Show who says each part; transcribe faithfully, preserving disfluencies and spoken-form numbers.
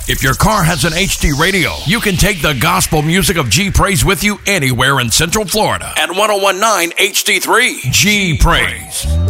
Speaker 1: If your car has an H D radio, you can take the gospel music of G Praise with you anywhere in Central Florida at one oh one point nine H D three. G Praise.